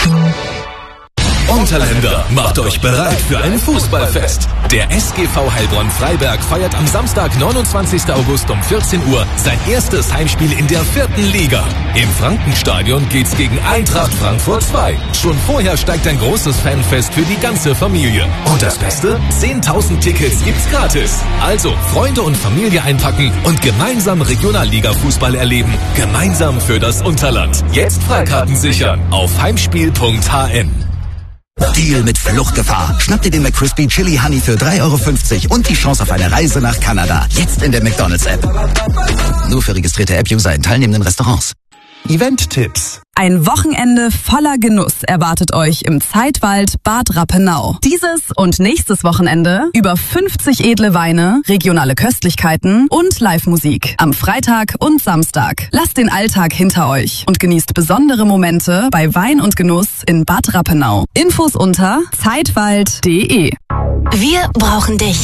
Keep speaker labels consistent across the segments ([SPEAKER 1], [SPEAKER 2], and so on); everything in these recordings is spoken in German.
[SPEAKER 1] Unterländer, macht euch bereit für ein Fußballfest. Der SGV Heilbronn-Freiberg feiert am Samstag, 29. August um 14 Uhr sein erstes Heimspiel in der 4. Liga. Im Frankenstadion geht's gegen Eintracht Frankfurt 2. Schon vorher steigt ein großes Fanfest für die ganze Familie. Und das Beste? 10.000 Tickets gibt's gratis. Also Freunde und Familie einpacken und gemeinsam Regionalliga-Fußball erleben. Gemeinsam für das Unterland. Jetzt Freikarten sichern auf heimspiel.hn.
[SPEAKER 2] Deal mit Fluchtgefahr. Schnapp dir den McCrispy Chili Honey für 3,50 € und die Chance auf eine Reise nach Kanada. Jetzt in der McDonald's-App. Nur für registrierte App-User in teilnehmenden Restaurants.
[SPEAKER 3] Event-Tipps.
[SPEAKER 4] Ein Wochenende voller Genuss erwartet euch im Zeitwald Bad Rappenau. Dieses und nächstes Wochenende über 50 edle Weine, regionale Köstlichkeiten und Live-Musik. Am Freitag und Samstag. Lasst den Alltag hinter euch und genießt besondere Momente bei Wein und Genuss in Bad Rappenau. Infos unter zeitwald.de.
[SPEAKER 5] Wir brauchen dich.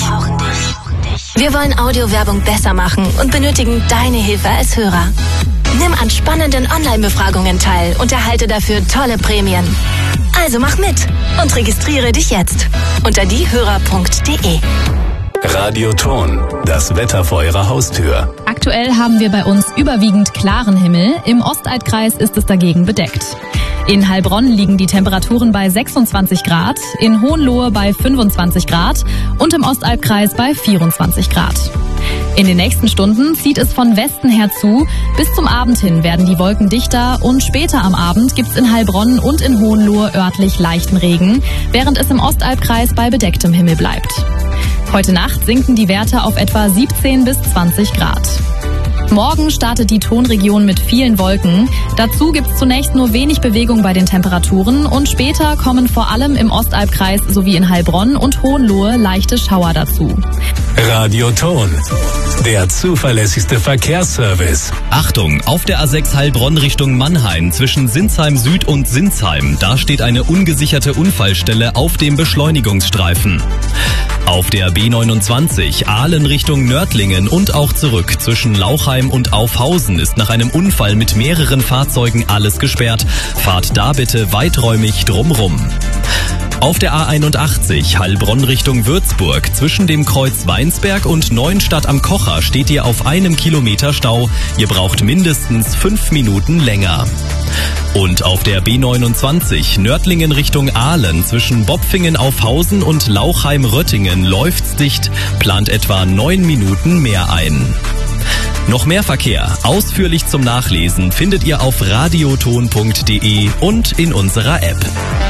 [SPEAKER 5] Wir wollen Audiowerbung besser machen und benötigen deine Hilfe als Hörer. Nimm an spannenden Online-Befragungen teil und erhalte dafür tolle Prämien. Also mach mit und registriere dich jetzt unter diehörer.de.
[SPEAKER 1] Radioton, das Wetter vor Ihrer Haustür.
[SPEAKER 6] Aktuell haben wir bei uns überwiegend klaren Himmel. Im Ostalbkreis ist es dagegen bedeckt. In Heilbronn liegen die Temperaturen bei 26 Grad, in Hohenlohe bei 25 Grad und im Ostalbkreis bei 24 Grad. In den nächsten Stunden zieht es von Westen her zu. Bis zum Abend hin werden die Wolken dichter und später am Abend gibt's in Heilbronn und in Hohenlohe örtlich leichten Regen, während es im Ostalbkreis bei bedecktem Himmel bleibt. Heute Nacht sinken die Werte auf etwa 17 bis 20 Grad. Morgen startet die Tonregion mit vielen Wolken. Dazu gibt's zunächst nur wenig Bewegung bei den Temperaturen und später kommen vor allem im Ostalbkreis sowie in Heilbronn und Hohenlohe leichte Schauer dazu.
[SPEAKER 1] Radioton, der zuverlässigste Verkehrsservice.
[SPEAKER 7] Achtung, auf der A6 Heilbronn Richtung Mannheim zwischen Sinsheim Süd und Sinsheim. Da steht eine ungesicherte Unfallstelle auf dem Beschleunigungsstreifen. Auf der B29 Ahlen Richtung Nördlingen und auch zurück zwischen Lauchheim und Aufhausen ist nach einem Unfall mit mehreren Fahrzeugen alles gesperrt. Fahrt da bitte weiträumig drumrum. Auf der A81 Heilbronn Richtung Würzburg zwischen dem Kreuz Weinsberg und Neuenstadt am Kocher steht ihr auf 1 Kilometer Stau. Ihr braucht mindestens 5 Minuten länger. Und auf der B29 Nördlingen Richtung Ahlen zwischen Bopfingen-Aufhausen und Lauchheim-Röttingen läuft's dicht, plant etwa 9 Minuten mehr ein. Noch mehr Verkehr, ausführlich zum Nachlesen, findet ihr auf radioton.de und in unserer App.